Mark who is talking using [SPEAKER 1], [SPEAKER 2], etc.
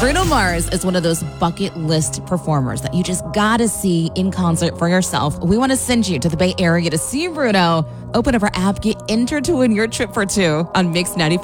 [SPEAKER 1] Bruno Mars is one of those bucket list performers that you just gotta see in concert for yourself. We want to send you to the Bay Area to see Bruno. Open up our app, get entered to win your trip for two on Mix 95.